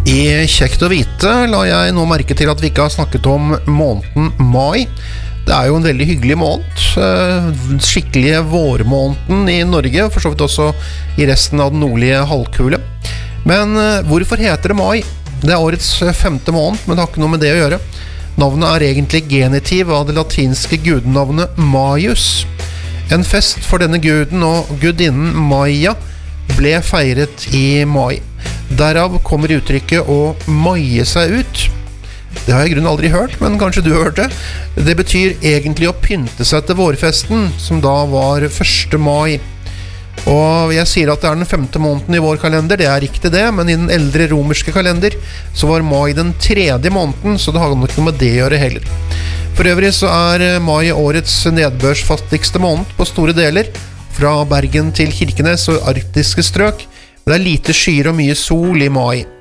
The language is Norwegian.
I Kjekt å vite la jeg nå merke til at vi ikke har snakket om måneden mai. Det jo en veldig hyggelig måned, skikkelige vårmåneden I Norge, for så vidt også I resten av den nordlige halvkule. Men hvorfor heter det mai? Det årets 5. måned, men det har ikke noe med det å gjøre. Navnet egentlig genitiv av det latinske gudenavnet Maius. En fest for denne guden og gudinnen Maia ble feiret I mai. Derav kommer uttrykket å maie seg ut. Det har jeg I grunnen aldri hørt, men kanskje du har hørt det. Det betyr egentlig å pynte seg til vårfesten, som da var 1. mai. Og jeg sier at det den 5. måneden I vår kalender, det riktig det, men I den eldre romerske kalender så var mai den 3. måneden, så det har nok noe med det å gjøre heller. For øvrig så mai årets nedbørsfattigste måned på store deler, fra Bergen til Kirkenes og arktiske strøk. Det lite skyer og mye sol I mai.